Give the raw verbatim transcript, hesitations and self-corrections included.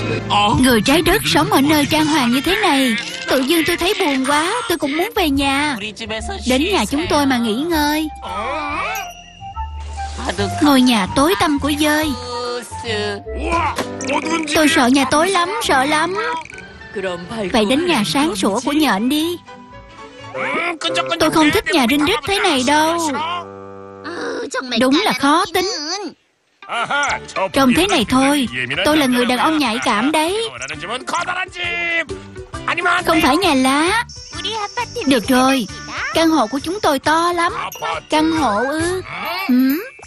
Người trái đất sống ở nơi trang hoàng như thế này, tự dưng tôi thấy buồn quá. Tôi cũng muốn về nhà. Đến nhà chúng tôi mà nghỉ ngơi. Ngôi nhà tối tăm của dơi. Tôi sợ nhà tối lắm, sợ lắm. Vậy đến nhà sáng sủa của nhện đi. Tôi không thích nhà rinh rít thế này đâu. Đúng là khó tính. Trông thế này thôi, tôi là người đàn ông nhạy cảm đấy. Không phải nhà lá. Được rồi, căn hộ của chúng tôi to lắm. Căn hộ ư? Ừ.